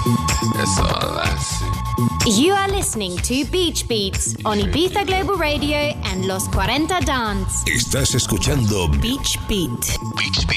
That's all I see. You are listening to Beach Beats on Ibiza Global Radio and Los 40 Dance. Estás escuchando Beach Beat. Beach Beat.